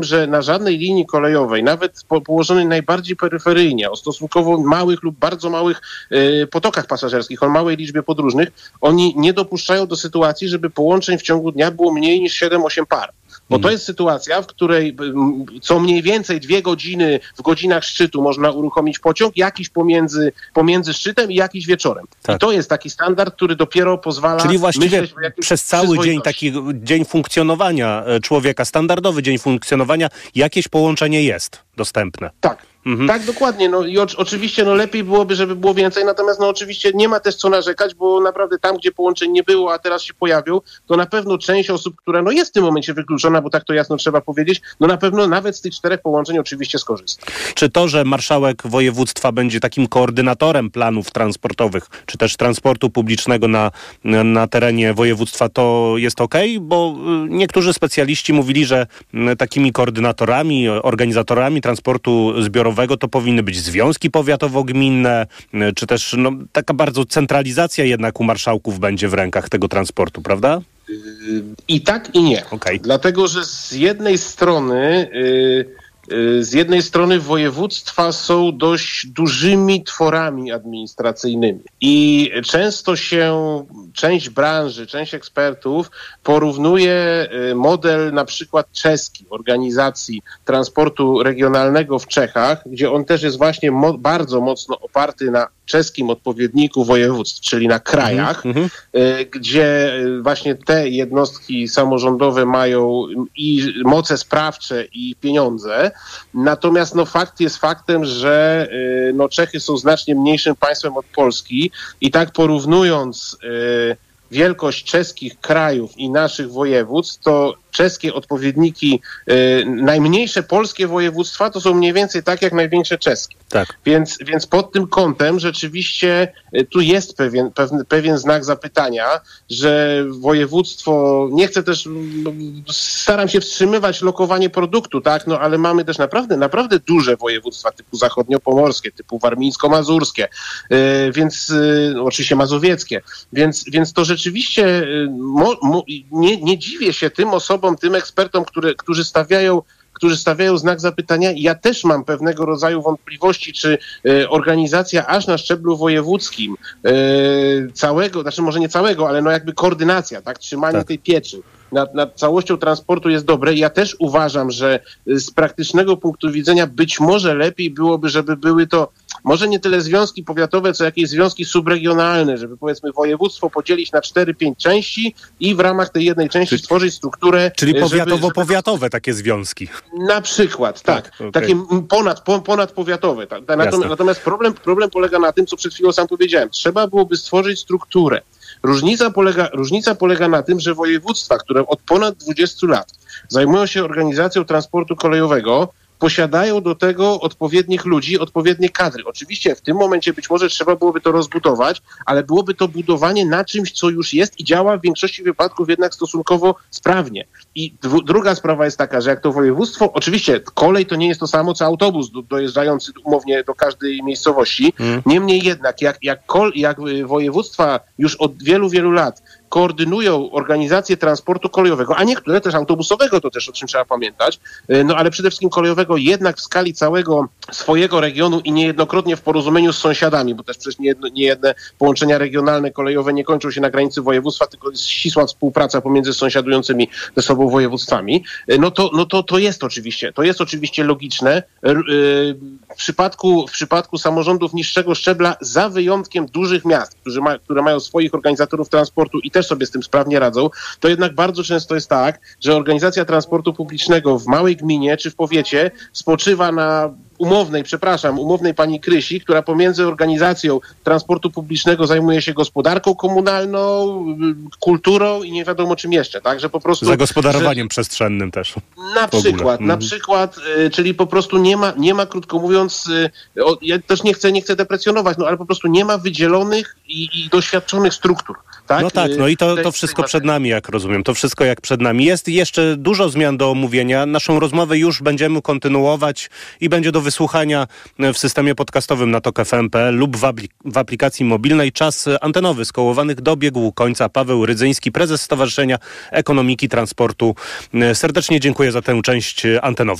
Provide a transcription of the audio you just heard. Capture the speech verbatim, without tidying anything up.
że na żadnej linii kolejowej, nawet po, położonej najbardziej peryferyjnie, o stosunkowo małych lub bardzo małych y, potokach pasażerskich, o małej liczbie podróżnych, oni nie dopuszczają do sytuacji, żeby połączeń w ciągu dnia było mniej niż siedem osiem par. Bo to jest sytuacja, w której co mniej więcej dwie godziny w godzinach szczytu można uruchomić pociąg, jakiś pomiędzy, pomiędzy szczytem i jakiś wieczorem. Tak. I to jest taki standard, który dopiero pozwala... Czyli właściwie przez cały dzień, taki dzień funkcjonowania człowieka, standardowy dzień funkcjonowania, jakieś połączenie jest dostępne. Tak. Mhm. Tak, dokładnie. No i o, oczywiście no lepiej byłoby, żeby było więcej, natomiast no oczywiście nie ma też co narzekać, bo naprawdę tam, gdzie połączeń nie było, a teraz się pojawią, to na pewno część osób, która no jest w tym momencie wykluczona, bo tak to jasno trzeba powiedzieć, no na pewno nawet z tych czterech połączeń oczywiście skorzysta. Czy to, że marszałek województwa będzie takim koordynatorem planów transportowych, czy też transportu publicznego na, na terenie województwa, to jest okej? Bo niektórzy specjaliści mówili, że takimi koordynatorami, organizatorami transportu zbiorowego to powinny być związki powiatowo-gminne, czy też no, taka bardzo centralizacja jednak u marszałków będzie w rękach tego transportu, prawda? I tak, i nie. Okay. Dlatego, że z jednej strony... Yy... Z jednej strony województwa są dość dużymi tworami administracyjnymi i często się część branży, część ekspertów porównuje model na przykład czeski organizacji transportu regionalnego w Czechach, gdzie on też jest właśnie mo- bardzo mocno oparty na czeskim odpowiedniku województw, czyli na krajach, mm-hmm. gdzie właśnie te jednostki samorządowe mają i moce sprawcze i pieniądze. Natomiast no, fakt jest faktem, że no, Czechy są znacznie mniejszym państwem od Polski i tak porównując y, wielkość czeskich krajów i naszych województw, to czeskie odpowiedniki, y, najmniejsze polskie województwa to są mniej więcej tak jak największe czeskie. Tak. Więc, więc pod tym kątem rzeczywiście y, tu jest pewien, pewien, pewien znak zapytania, że województwo, nie chcę też, staram się wstrzymywać lokowanie produktu, tak, no ale mamy też naprawdę, naprawdę duże województwa typu zachodniopomorskie, typu warmińsko-mazurskie, y, więc y, oczywiście mazowieckie, więc, więc to rzeczywiście y, mo, mo, nie, nie dziwię się tym osobom, tym ekspertom, które, którzy stawiają którzy stawiają znak zapytania. Ja też mam pewnego rodzaju wątpliwości, czy y, organizacja aż na szczeblu wojewódzkim y, całego, znaczy może nie całego, ale no jakby koordynacja, tak, trzymanie tak. tej pieczy nad, nad całością transportu jest dobre. Ja też uważam, że z praktycznego punktu widzenia być może lepiej byłoby, żeby były to może nie tyle związki powiatowe, co jakieś związki subregionalne, żeby powiedzmy województwo podzielić na cztery pięć części i w ramach tej jednej części czyli, stworzyć strukturę. Czyli powiatowo-powiatowe żeby... takie związki. Na przykład, tak. tak okay. Takie ponad, po, ponadpowiatowe. Tak. Natomiast, natomiast problem, problem polega na tym, co przed chwilą sam powiedziałem. Trzeba byłoby stworzyć strukturę. Różnica polega, różnica polega na tym, że województwa, które od ponad dwudziestu lat zajmują się organizacją transportu kolejowego, posiadają do tego odpowiednich ludzi, odpowiednie kadry. Oczywiście w tym momencie być może trzeba byłoby to rozbudować, ale byłoby to budowanie na czymś, co już jest i działa w większości wypadków jednak stosunkowo sprawnie. I dwu, druga sprawa jest taka, że jak to województwo, oczywiście kolej to nie jest to samo, co autobus do, dojeżdżający umownie do każdej miejscowości, hmm. niemniej jednak jak, jak, kol, jak województwa już od wielu, wielu lat koordynują organizację transportu kolejowego, a niektóre też autobusowego, to też o czym trzeba pamiętać, no ale przede wszystkim kolejowego jednak w skali całego swojego regionu i niejednokrotnie w porozumieniu z sąsiadami, bo też przecież niejedno, niejedne połączenia regionalne kolejowe nie kończą się na granicy województwa, tylko jest ścisła współpraca pomiędzy sąsiadującymi ze sobą województwami, no to, no to, to jest oczywiście, to jest oczywiście logiczne. W przypadku, w przypadku samorządów niższego szczebla, za wyjątkiem dużych miast, którzy ma, które mają swoich organizatorów transportu i też sobie z tym sprawnie radzą, to jednak bardzo często jest tak, że organizacja transportu publicznego w małej gminie czy w powiecie spoczywa na umownej, przepraszam, umownej pani Krysi, która pomiędzy organizacją transportu publicznego zajmuje się gospodarką komunalną, kulturą i nie wiadomo czym jeszcze, tak, że po prostu... Zagospodarowaniem że, przestrzennym też. Na przykład, na mm. przykład, y, czyli po prostu nie ma, nie ma krótko mówiąc, y, o, ja też nie chcę, nie chcę deprecjonować, no ale po prostu nie ma wydzielonych i, i doświadczonych struktur. Tak? No tak, no i to, to wszystko przed nami, jak rozumiem. To wszystko jak przed nami. Jest jeszcze dużo zmian do omówienia. Naszą rozmowę już będziemy kontynuować i będzie do wysłuchania wysłuchania w systemie podcastowym na tok f m kropka p l lub w, aplik- w aplikacji mobilnej. Czas antenowy Skołowanych dobiegł końca. Paweł Rydzyński, prezes Stowarzyszenia Ekonomiki Transportu. Serdecznie dziękuję za tę część antenową.